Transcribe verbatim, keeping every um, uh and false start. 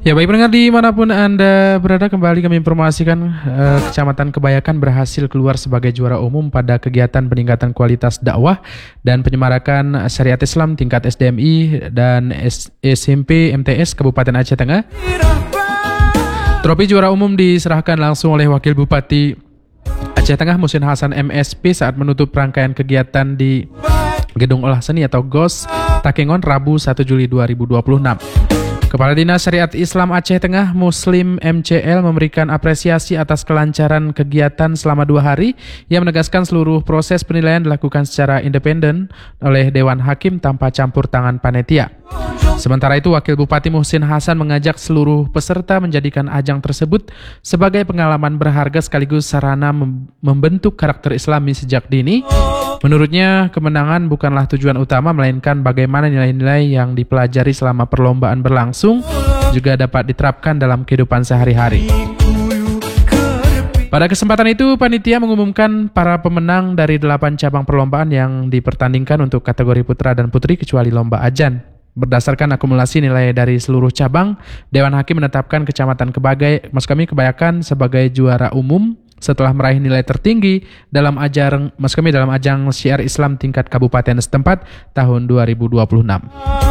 Ya baik pendengar dimanapun Anda berada, kembali kami informasikan eh, Kecamatan Kebayakan berhasil keluar sebagai juara umum pada kegiatan peningkatan kualitas dakwah dan penyemarakan syariat Islam tingkat S D M I dan S- SMP M T S Kabupaten Aceh Tengah. Trofi juara umum diserahkan langsung oleh Wakil Bupati Aceh Tengah Muhsin Hasan M Sp saat menutup rangkaian kegiatan di Gedung Olah Seni atau G O S Takengon Rabu satu Juli dua ribu dua puluh enam. Kepala Dinas Syariat Islam Aceh Tengah Muslim M C L memberikan apresiasi atas kelancaran kegiatan selama dua hari. Ia menegaskan seluruh proses penilaian dilakukan secara independen oleh Dewan Hakim tanpa campur tangan panitia. Sementara itu, Wakil Bupati Muhsin Hasan mengajak seluruh peserta menjadikan ajang tersebut sebagai pengalaman berharga sekaligus sarana mem- membentuk karakter Islami sejak dini. Menurutnya, kemenangan bukanlah tujuan utama, melainkan bagaimana nilai-nilai yang dipelajari selama perlombaan berlangsung juga dapat diterapkan dalam kehidupan sehari-hari. Pada kesempatan itu, panitia mengumumkan para pemenang dari delapan cabang perlombaan yang dipertandingkan untuk kategori putra dan putri kecuali lomba ajan. Berdasarkan akumulasi nilai dari seluruh cabang, Dewan Hakim menetapkan Kecamatan Kebagai, maksud kami Kebayakan sebagai juara umum setelah meraih nilai tertinggi dalam ajang maksud kami dalam ajang syiar Islam tingkat kabupaten setempat tahun dua ribu dua puluh enam.